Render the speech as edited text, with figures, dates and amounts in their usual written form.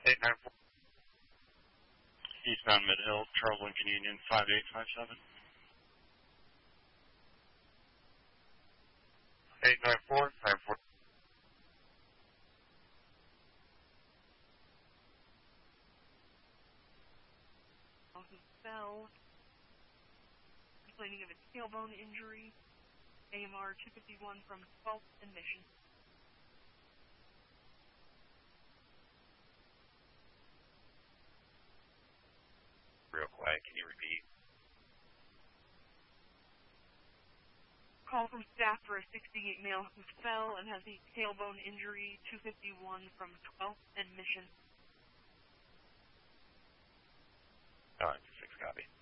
894. Eastbound Mid-Hill, Charles Lincoln Union, 5857. 894. 94. Who fell, complaining of a tailbone injury. AMR 251 from 12th and Mission. Real quiet, can you repeat? Call from staff for a 68 male who fell and has a tailbone injury, 251 from 12th and Mission. All right, 6 copy.